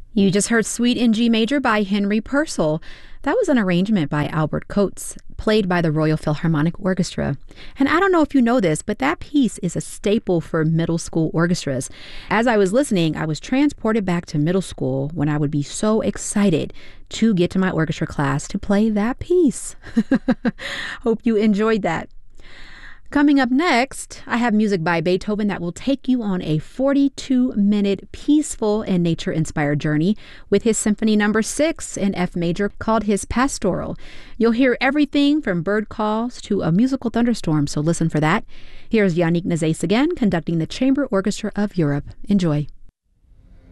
You just heard Suite in G Major by Henry Purcell. That was an arrangement by Albert Coates, played by the Royal Philharmonic Orchestra. And I don't know if you know this, but that piece is a staple for middle school orchestras. As I was listening, I was transported back to middle school when I would be so excited to get to my orchestra class to play that piece. Hope you enjoyed that. Coming up next, I have music by Beethoven that will take you on a 42-minute peaceful and nature-inspired journey with his Symphony No. 6 in F major called his Pastoral. You'll hear everything from bird calls to a musical thunderstorm, so listen for that. Here's Yannick Nazais again conducting the Chamber Orchestra of Europe. Enjoy.